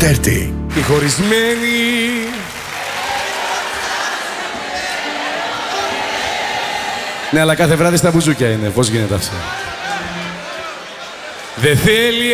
Dirty. Οι χωρισμένοι. Ναι, αλλά κάθε βράδυ στα μπουζούκια είναι. Πώς γίνεται αυτό? Δεν θέλει